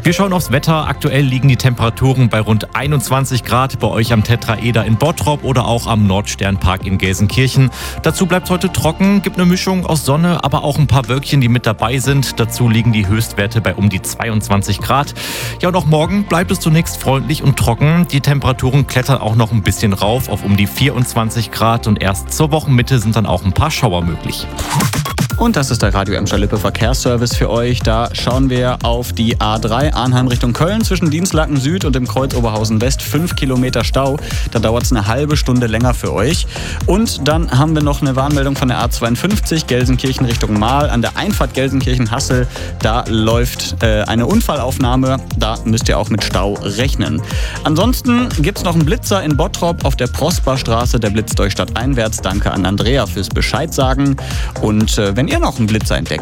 Wir schauen aufs Wetter. Aktuell liegen die Temperaturen bei rund 21 Grad bei euch am Tetraeder in Bottrop oder auch am Nordsternpark in Gelsenkirchen. Dazu bleibt es heute trocken, gibt eine Mischung aus Sonne, aber auch ein paar Wölkchen, die mit dabei sind. Dazu liegen die Höchstwerte bei um die 22 Grad. Ja, und auch morgen bleibt es zunächst freundlich und trocken. Die Temperaturen klettern auch noch ein bisschen rauf auf um die 24 Grad und erst zur Wochenmitte sind dann auch ein paar Schauer möglich. Und das ist der Radio Emscher-Lippe Verkehrsservice für euch. Da schauen wir auf die A3 Arnheim Richtung Köln zwischen Dienstlaken Süd und dem Kreuz Oberhausen West. 5 Kilometer Stau. Da dauert es eine halbe Stunde länger für euch. Und dann haben wir noch eine Warnmeldung von der A52 Gelsenkirchen Richtung Mahl. An der Einfahrt Gelsenkirchen-Hassel, da läuft eine Unfallaufnahme. Da müsst ihr auch mit Stau rechnen. Ansonsten gibt es noch einen Blitzer in Bottrop auf der Prosperstraße. Der blitzt euch stadteinwärts. Danke an Andrea fürs Bescheid sagen. Und wenn ihr noch einen Blitzer entdeckt,